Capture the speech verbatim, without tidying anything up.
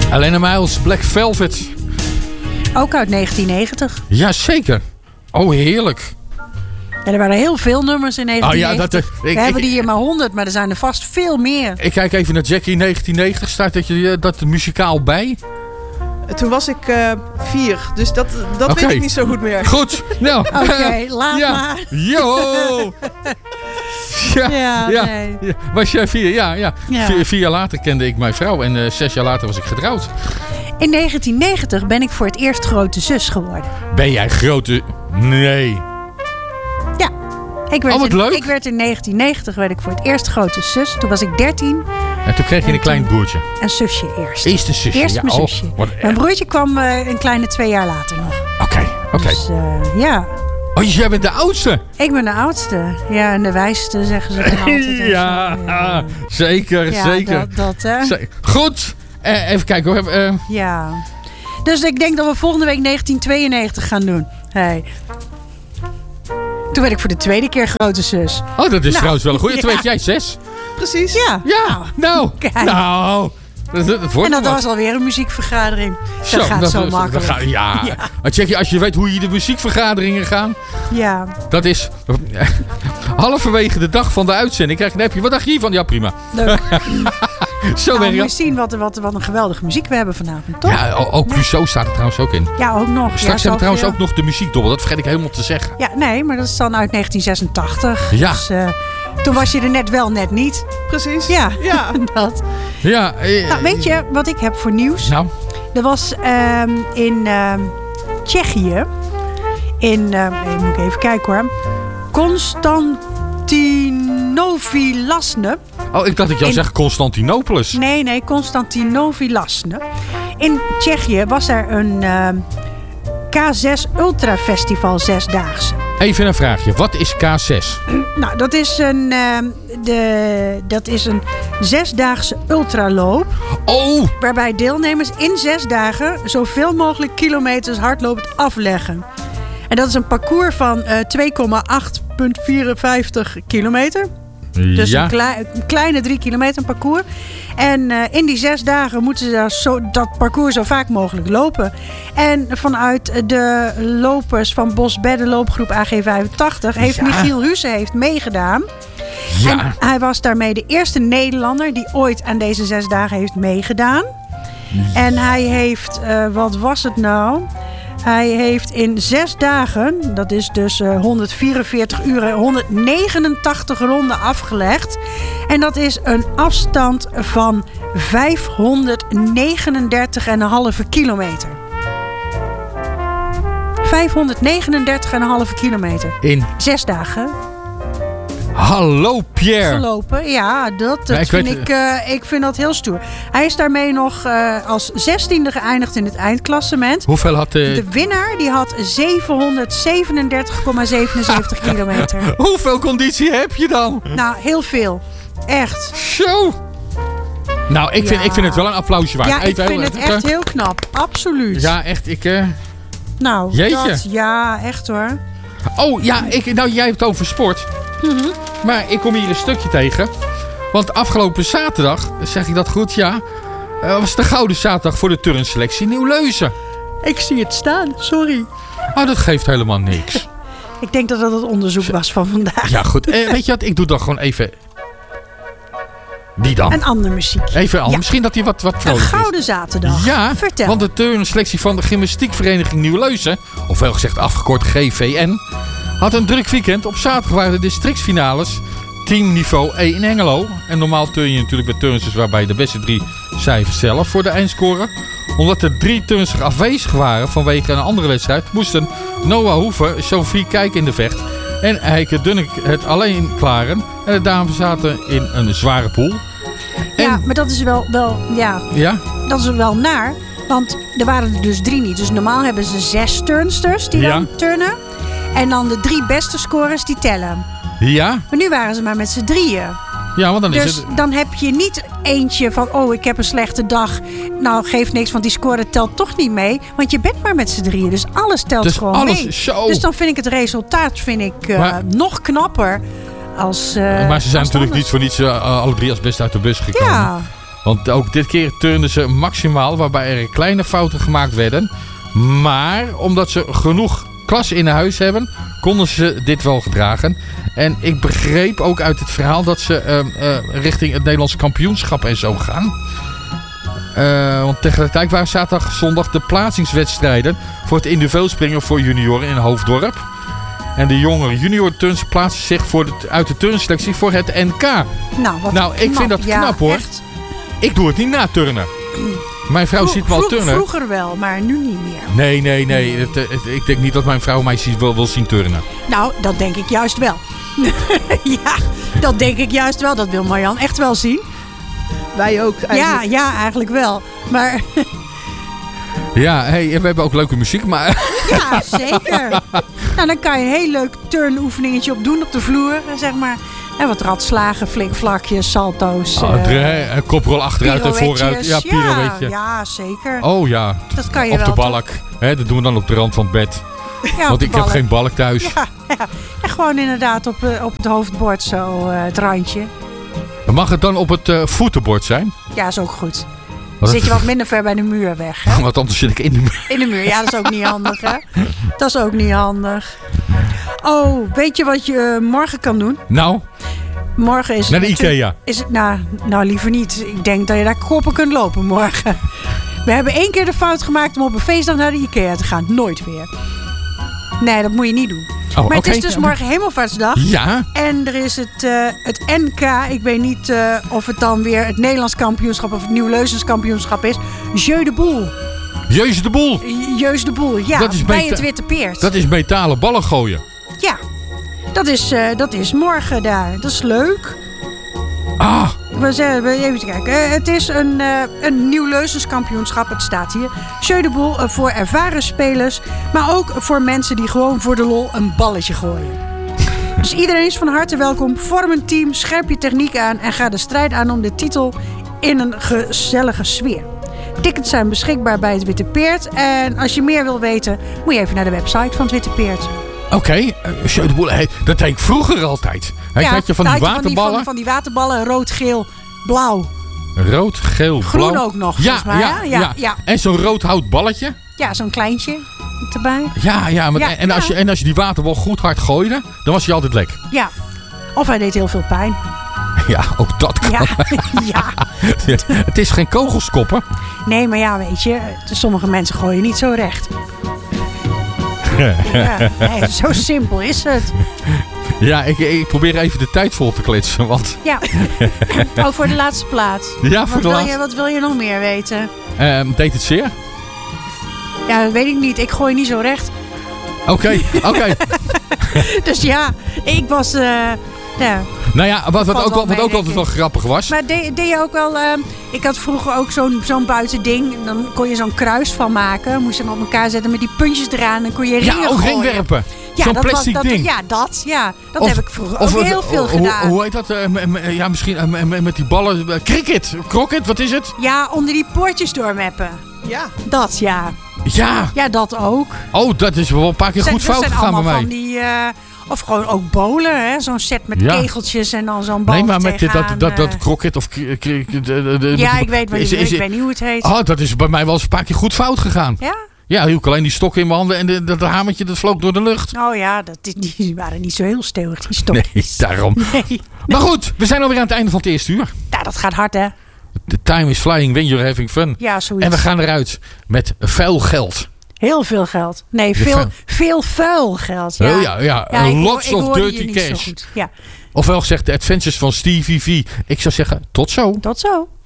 Alena Miles, Black Velvet. Ook uit negentien negentig. Jazeker. Oh, heerlijk. Ja, er waren heel veel nummers in negentien negentig. Oh, ja, dat, ik, We ik, hebben die hier maar honderd, maar er zijn er vast veel meer. Ik kijk even naar Jackie negentien negentig. Staat dat, je, dat muzikaal bij? Toen was ik uh, vier, dus dat, dat okay. weet ik niet zo goed meer. Goed. Nou. Oké, okay, laat ja. maar. Yo! Ja, ja, ja, nee. ja. Was jij vier? Ja, ja. ja. Vier, vier jaar later kende ik mijn vrouw en uh, zes jaar later was ik getrouwd. In negentien negentig ben ik voor het eerst grote zus geworden. Ben jij grote... Nee. Ja. Ik werd, oh, wat in, leuk. ik werd in negentien negentig werd ik voor het eerst grote zus. Toen was ik dertien. En toen kreeg je en een klein broertje. Een zusje eerst. Eerst een zusje. Eerst ja, mijn oh, zusje. wat... Mijn broertje kwam uh, een kleine twee jaar later nog. Oké, okay, oké. Okay. Dus uh, ja... Oh, jij bent de oudste? Ik ben de oudste. Ja, en de wijste zeggen ze dan altijd. ja, zo, ja, zeker, ja, zeker. Dat, dat, hè. Ze- Goed. Uh, even kijken hoor. Uh... Ja. Dus ik denk dat we volgende week negentien tweeënnegentig gaan doen. Hey. Toen werd ik voor de tweede keer grote zus. Oh, dat is nou, trouwens wel een goeie. ja. Toen werd jij zes. Precies. Ja. Ja, nou. Kijk. Nou. Dat, dat, dat en dat wat. was alweer een muziekvergadering. Dat zo, gaat dat, zo dat, makkelijk. Dat gaat, ja. ja. Maar check je, als je weet hoe je de muziekvergaderingen gaan. Ja. Dat is halverwege de dag van de uitzending krijg je een appje. Wat dacht je hiervan? Ja, prima. Leuk. Zo nou, ben je. moet je zien wat, wat, wat een geweldige muziek we hebben vanavond, toch? Ja, ook Clouseau staat er trouwens ook in. Ja, ook nog. Straks ja, hebben we trouwens veel. ook nog de muziekdobbel. Dat vergeet ik helemaal te zeggen. Ja, nee, maar dat is dan uit negentien zesentachtig. Ja. Dus uh, toen was je er net wel, net niet. Precies. Ja, ja. dat. Ja. Eh, Nou, weet je wat ik heb voor nieuws? Nou. Er was um, in uh, Tsjechië, in, uh, moet ik even kijken hoor, Konstantinovy Lasne. Oh, ik dacht dat je al in... zegt Constantinopolis. Nee, nee, Konstantinovy Lasne. In Tsjechië was er een uh, K zes Ultra Festival zesdaagse. Even een vraagje. Wat is K zes? Nou, dat is een, uh, de, dat is een zesdaagse ultraloop. Oh! Waarbij deelnemers in zes dagen zoveel mogelijk kilometers hardlopend afleggen. En dat is een parcours van uh, twee komma acht vierenvijftig kilometer. Dus ja. een, klei, een kleine drie kilometer parcours. En uh, in die zes dagen moeten ze dat, zo, dat parcours zo vaak mogelijk lopen. En vanuit de lopers van Bosbedden loopgroep A G vijfentachtig... heeft ja. Michiel Husse heeft meegedaan. Ja. En hij was daarmee de eerste Nederlander die ooit aan deze zes dagen heeft meegedaan. En hij heeft, uh, wat was het nou... Hij heeft in zes dagen, dat is dus uh, honderdvierenveertig uur, honderdnegenentachtig ronden afgelegd. En dat is een afstand van vijfhonderdnegenendertig komma vijf kilometer. vijfhonderdnegenendertig komma vijf kilometer. In zes dagen. Hallo Pierre. Gelopen, ja, dat, dat ja, ik, vind weet... ik, uh, ik vind dat heel stoer. Hij is daarmee nog uh, als zestiende geëindigd in het eindklassement. Hoeveel had de... De winnaar die had zevenhonderdzevenendertig komma zevenenzeventig kilometer. Hoeveel conditie heb je dan? Nou, heel veel. Echt. Zo. Nou, ik, ja. vind, ik vind het wel een applausje waard. Ja, ik Even vind heel, het echt heel knap. Absoluut. Ja, echt. Ik... Uh... Nou, Jeetje. dat, ja, echt hoor. Oh, ja, ik, nou jij hebt het over sport. Mm-hmm. Maar ik kom hier een stukje tegen. Want afgelopen zaterdag, zeg ik dat goed, ja... Uh, was de gouden zaterdag voor de turnselectie Nieuw-Leuzen. Ik zie het staan, sorry. Oh, dat geeft helemaal niks. Ik denk dat dat het onderzoek was van vandaag. Ja, goed. Uh, weet je wat, ik doe dan gewoon even... Die dan. Een ander muziek. Even al. Ja. Misschien dat hij wat, wat Een vrolijk is. gouden zaterdag. Ja, vertel. Want de turnselectie van de gymnastiekvereniging Nieuw-Leuzen, ofwel gezegd afgekort G V N, had een druk weekend. Op zaterdag waren de districtsfinales teamniveau één in Hengelo. En normaal turn je natuurlijk met turnsters waarbij de beste drie cijfers zelf voor de eindscore. Omdat er drie turnsters afwezig waren vanwege een andere wedstrijd, moesten Noah Hoeven, Sophie Kijk in de vecht en Heike Dunnek het alleen klaren. En de dames zaten in een zware pool. En, ja, maar dat is wel, wel, ja, ja? dat is wel naar. Want er waren er dus drie niet. Dus normaal hebben ze zes turnsters die ja. dan turnen. En dan de drie beste scorers die tellen. Ja? Maar nu waren ze maar met z'n drieën. Ja, want dan dus is het... dan heb je niet eentje van... oh, ik heb een slechte dag. Nou, geeft niks, want die score telt toch niet mee. Want je bent maar met z'n drieën. Dus alles telt dus gewoon alles, mee. Zo. Dus dan vind ik het resultaat vind ik, uh, maar, nog knapper. Als, uh, maar ze zijn natuurlijk anders. niet voor niets uh, alle drie als beste uit de bus gekomen. Ja. Want ook dit keer turnden ze maximaal, waarbij er kleine fouten gemaakt werden. Maar omdat ze genoeg klas in huis hebben, konden ze dit wel gedragen. En ik begreep ook uit het verhaal dat ze uh, uh, richting het Nederlands kampioenschap en zo gaan. Uh, want tegelijkertijd waren zaterdag zondag de plaatsingswedstrijden voor het individueel springen voor junioren in Hoofddorp. En de jongere junior turns plaatsen zich voor de, uit de turnselectie voor het N K. Nou, wat nou ik knap. vind dat Ja, knap hoor. echt. Ik doe het niet na turnen. Mijn vrouw Vroeg- ziet me al vroeg- turnen. Vroeger wel, maar nu niet meer. Nee, nee, nee. Het, het, ik denk niet dat mijn vrouw mij ziet- wil, wil zien turnen. Nou, dat denk ik juist wel. Ja, dat denk ik juist wel. Dat wil Marjan echt wel zien. Wij ook Ja, eigenlijk. ja, eigenlijk wel. Maar Ja, hey, we hebben ook leuke muziek, maar... ja, zeker. Nou, dan kan je een heel leuk turnoefeningetje op doen op de vloer, zeg maar. En wat ratslagen, flikvlakjes, salto's. Oh, eh, dre- een koprol achteruit en vooruit. Ja, pirouetjes. pirouetje. Ja, zeker. Oh ja, Dat kan je op wel. de toch? balk. Hè, dat doen we dan op de rand van het bed. Ja, op Want de ik heb balk. geen balk thuis. Ja, ja. En gewoon inderdaad op, eh, op het hoofdbord zo, eh, het randje. Mag het dan op het uh, voetenbord zijn? Ja, is ook goed. Want Zit je het- wat minder ver bij de muur weg, hè? Want anders zit ik in de muur. In de muur, ja, dat is ook niet handig, hè? Dat is ook niet handig. Oh, weet je wat je eh, morgen kan doen? Nou, Morgen is naar de het natuurlijk- Ikea. Is het, nou, nou, liever niet. Ik denk dat je daar koppen kunt lopen morgen. We hebben één keer de fout gemaakt om op een feestdag naar de Ikea te gaan. Nooit weer. Nee, dat moet je niet doen. Oh, maar oké. het is dus morgen Hemelvaartsdag. Ja, En er is het, eh, het N K. Ik weet niet eh, of het dan weer het Nederlands kampioenschap of het Nieuw-Leusens kampioenschap is. Jeu de Boel. Jezus de boel. Jeus de Boel, ja. Dat is bij meta- het Witte Peert. Dat is metalen ballen gooien. Ja. Dat is, eh, dat is morgen daar. Dat is leuk. Ah, We zeggen, we even kijken. Eh, Het is een, eh, een Nieuw-Leusens kampioenschap. Het staat hier. Jeu de Boel eh, voor ervaren spelers. Maar ook voor mensen die gewoon voor de lol een balletje gooien. Dus iedereen is van harte welkom. Vorm een team, scherp je techniek aan en ga de strijd aan om de titel in een gezellige sfeer. Tickets zijn beschikbaar bij het Witte Peert. En als je meer wil weten, moet je even naar de website van het Witte Peert. oké. Okay. Uh, de boel, hey, dat deed ik vroeger altijd. Hey, Ja, had je van daar die had je waterballen. Van die, van die waterballen, rood, geel, blauw. Rood, geel, Groen blauw. ook nog, Ja, volgens mij. ja, hè? ja, ja, ja. En zo'n rood hout balletje. Ja, zo'n kleintje erbij. Ja, ja, maar, Ja, en, als ja. je, en als je die waterbal goed hard gooide, dan was hij altijd lek. Ja. Of hij deed heel veel pijn. Ja, ook dat kan. Ja, ja. Het is geen kogelskoppen. Nee, maar ja, weet je, sommige mensen gooien niet zo recht. Ja, nee, zo simpel is het. Ja, ik, ik probeer even de tijd vol te kletsen. Want Ja. Oh, voor de laatste plaat. ja, voor Wat de wil, laatste. je, wat wil je nog meer weten? Ehm, deed het zeer? Ja, dat weet ik niet. Ik gooi niet zo recht. Oké, oké. Dus ja, ik was... eh, ja. Nou ja, wat, wat, Valt ook, wel wel- wat mee, ook denk altijd wel ik. grappig was. Maar deed, deed je ook wel... eh, ik had vroeger ook zo'n zo'n buitending. Dan kon je zo'n kruis van maken. Moest je dan op elkaar zetten met die puntjes eraan. Dan kon je ringen Ja, ook gooien. ringwerpen. Ja, Zo'n dat was- plastic dat, ding. Ja, dat. Ja, dat Of- heb ik vroeger Of ook het- heel veel hoe- gedaan. Hoe heet dat? eh, m- m- ja, misschien eh, m- m- met die ballen. eh, cricket. Croquet, wat is het? Ja, onder die poortjes doormappen. Ja. Dat, ja. Ja. Ja, dat ook. Oh, dat is wel een paar keer Zijn- goed dat fout zijn gegaan bij allemaal mij. van die... eh, of gewoon ook bowlen, hè? Zo'n set met Ja. kegeltjes en dan zo'n bal Nee, maar met dit, dat, tegenaan, dat, dat eh. croquet of... cri- cri- de- de- de- Ja, met- ik weet, wat is- je- is- ik weet niet hoe het heet. Oh, dat is bij mij wel eens een paar keer goed fout gegaan. Ja? Ja, hield ik alleen die stok in mijn handen en de, dat hamertje dat vloog door de lucht. Oh ja, dat, die, die waren niet zo heel stevig, die Nee, stokjes. daarom. Nee. Maar goed, we zijn alweer aan het einde van het eerste uur. Ja, dat gaat hard, hè? The time is flying when you're having fun. Ja, zoiets. En we gaan eruit met vuil geld. Heel veel geld. Nee, De veel, vuil. veel vuil geld. Ja, Oh ja, ja, ik hoor- lots ik of hoorde je dirty niet zo cash. goed. Ja, Ofwel gezegd, de Adventures van Stevie V. Ik zou zeggen, tot zo. tot zo.